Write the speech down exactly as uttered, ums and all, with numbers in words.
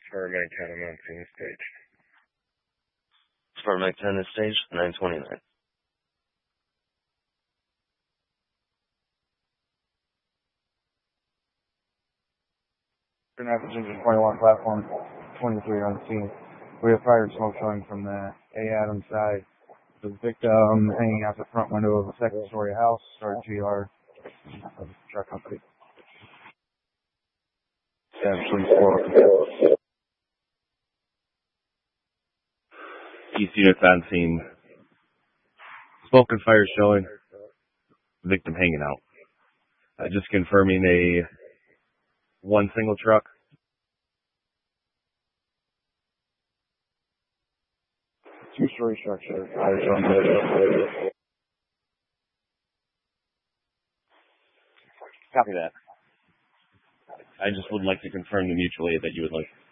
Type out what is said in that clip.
Paramedic ten, I'm on scene stage. Paramedic ten is stage nine twenty-nine. National Engine twenty-one, platform twenty-three on scene. We have fire and smoke showing from the A. Adams side. The victim hanging out the front window of a second-story house, start G R of the truck company. Actually, four. East units on scene. Smoke and fire showing. Victim hanging out. Uh, just confirming a one single truck. Two-story structure. Fire showing. Copy that. I just would like to confirm the mutual aid that you would like.